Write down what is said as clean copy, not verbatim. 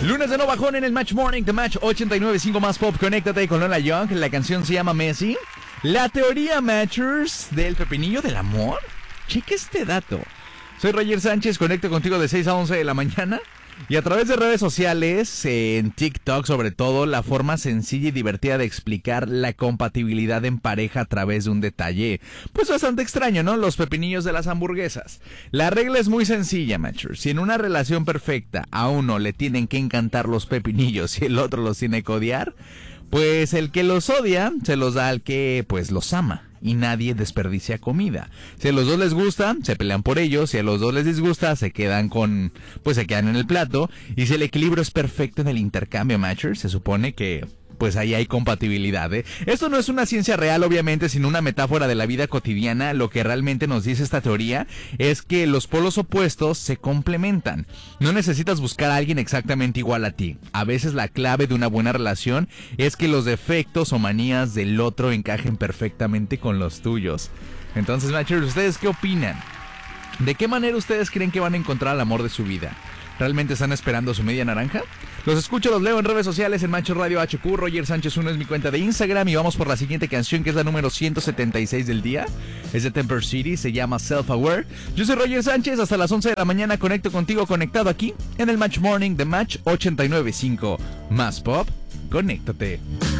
Lunes de no bajón en el Match Morning, The Match 89.5 más pop. Conéctate con Lola Young. La canción se llama Messi. La teoría Matchers del pepinillo del amor. Cheque este dato. Soy Roger Sánchez, conecto contigo de 6 a 11 de la mañana. Y a través de redes sociales, en TikTok sobre todo, la forma sencilla y divertida de explicar la compatibilidad en pareja a través de un detalle, pues bastante extraño, ¿no? Los pepinillos de las hamburguesas. La regla es muy sencilla, Matchers. Si en una relación perfecta a uno le tienen que encantar los pepinillos y el otro los tiene que odiar, pues el que los odia se los da al que pues los ama. Y nadie desperdicia comida. Si a los dos les gusta, se pelean por ellos. Si a los dos les disgusta, se quedan en el plato. Y si el equilibrio es perfecto en el intercambio, Matchers, se supone que pues ahí hay compatibilidad, ¿eh? Esto no es una ciencia real, obviamente, sino una metáfora de la vida cotidiana. Lo que realmente nos dice esta teoría es que los polos opuestos se complementan. No necesitas buscar a alguien exactamente igual a ti. A veces la clave de una buena relación es que los defectos o manías del otro encajen perfectamente con los tuyos. Entonces, Matchers, ¿ustedes qué opinan? ¿De qué manera ustedes creen que van a encontrar el amor de su vida? ¿Realmente están esperando su media naranja? Los escucho, los leo en redes sociales, en Match Radio HQ. Roger Sánchez 1 es mi cuenta de Instagram. Y vamos por la siguiente canción, que es la número 176 del día. Es de Temper City, se llama Self Aware. Yo soy Roger Sánchez, hasta las 11 de la mañana conecto contigo, conectado aquí en el Match Morning de Match 89.5. Más pop, conéctate.